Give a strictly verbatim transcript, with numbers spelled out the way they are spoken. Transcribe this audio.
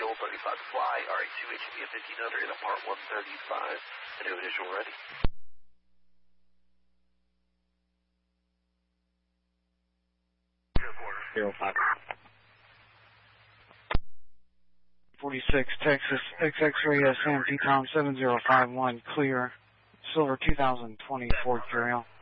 fuel, thirty-five to fly, R A two H B fifteen hundred, at part one thirty-five, and new initial ready. Zero five. forty-six, Texas, X X-ray S M, T Tom seven zero five one, clear, Silver two thousand twenty, Ford Carriel.